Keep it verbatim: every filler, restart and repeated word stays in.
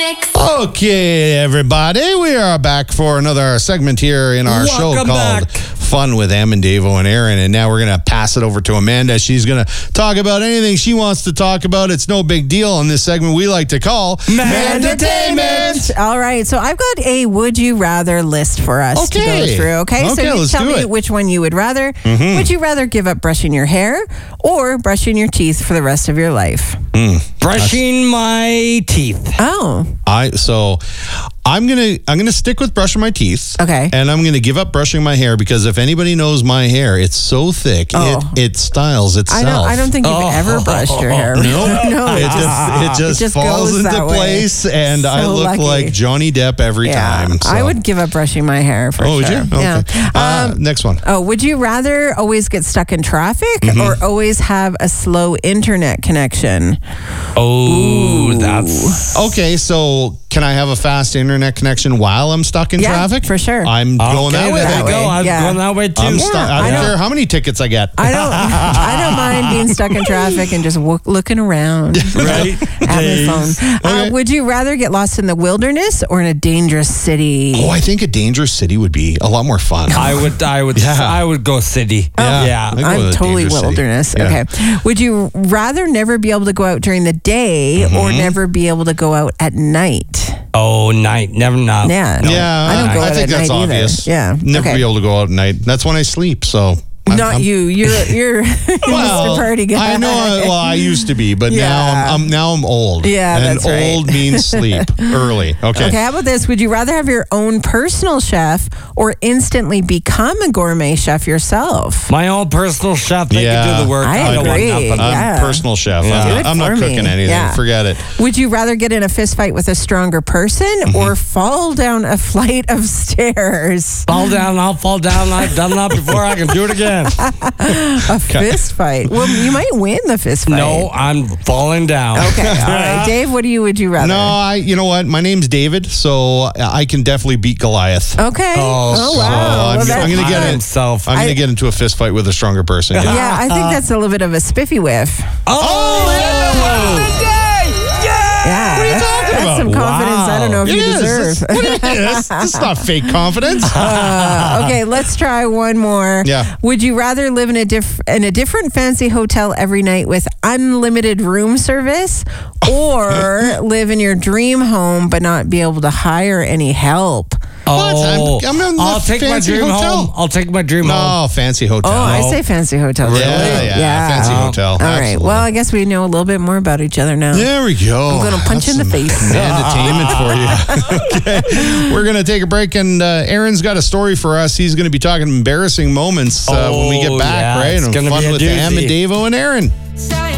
Mix. Okay, everybody, we are back for another segment here in our Welcome show called back. Fun with Em and Davo and Aaron. And now we're going to pass it over to Amanda. She's going to talk about anything she wants to talk about. It's no big deal in this segment we like to call Mantertainment. All right, so I've got a would you rather list for us to Okay. go through. Okay, so Okay, you let's tell do me it. which one you would rather. Would you rather give up brushing your hair or brushing your teeth for the rest of your life? Brushing my teeth. Oh, I so I'm gonna I'm gonna stick with brushing my teeth. Okay. And I'm gonna give up brushing my hair because if anybody knows my hair, it's so thick Oh. it it styles itself. I don't. I don't think you've Oh. ever brushed your hair. No, no, it just it just, just falls goes into that way. place, and I So look lucky. like Johnny Depp every yeah. time. So. I would give up brushing my hair for Oh, would sure. you? Okay. Yeah. Uh, Um, next one. Oh, would you rather always get stuck in traffic Mm-hmm. or always have a slow internet connection? Oh, that's Okay, so can I have a fast internet connection while I'm stuck in Yeah, traffic? for sure. I'm going that okay. way. There you That go. way, I'm yeah. going that way too. I'm Yeah, stuck. I I don't don't- care how many tickets I get. I don't. I don't mind being stuck in traffic and just w- looking around. Right. At my Days. phone. Okay. Uh, would you rather get lost in the wilderness or in a dangerous city? Oh, I think a dangerous city would be a lot more fun. I would. I would. Yeah. I would go city. Yeah. Yeah. I go I'm with a totally dangerous city. wilderness. Yeah. Okay. Would you rather never be able to go out during the day Mm-hmm. or never be able to go out at night? Oh, night. Never not. Yeah. No, Yeah, I don't go out think at that's night either. obvious. Yeah. Never okay. be able to go out at night. That's when I sleep. So I'm- Not I'm- you. You're you're Well, Mister Party guy. I know. I- Well, I used to be, but Yeah. now I'm, I'm now I'm old. Yeah, and that's right. old means sleep early. Okay. Okay, how about this? Would you rather have your own personal chef or instantly become a gourmet chef yourself? My own personal chef. They Yeah. can do the work. I don't agree. want nothing. I'm Yeah. personal chef. Yeah. I'm, Do not, it I'm not for cooking me. anything. Yeah. Forget it. Would you rather get in a fist fight with a stronger person Mm-hmm. or fall down a flight of stairs? Fall down. I'll fall down. I've done that before. I can do it again. A fist fight. Well, you might win the fist fight. No, I'm falling down. Okay, all right. Dave, what do you would you rather? No, I. You know what? My name's David, so I can definitely beat Goliath. Okay. Oh, Oh, so wow. I'm, Well, that- I'm gonna get I in. himself. I'm I- gonna get into a fist fight with a stronger person. Yeah. Yeah, I think that's a little bit of a spiffy whiff. Oh, Yeah. What are you that's, talking that's about? some confidence I don't know if It you is. deserve. That's, what it is. That's not fake confidence. Uh, okay, let's try one more. Yeah. Would you rather live in a diff- in a different fancy hotel every night with unlimited room service, or live in your dream home but not be able to hire any help? Oh, I'm- I'm in the I'll take my fancy dream hotel. home. I'll take my dream home. No, fancy hotel. Oh, I say fancy hotel. Yeah, Really? yeah, fancy hotel. All right. Absolutely. Well, I guess we know a little bit more about each other now. There we go. I'm gonna punch That's you in the some face. Entertainment for you. Okay. We're going to take a break, and uh, Aaron's got a story for us. He's going to be talking embarrassing moments uh, when we get Oh, back, yeah, right? it's And gonna fun be a with Em and doozy. Davo and Aaron. Sorry.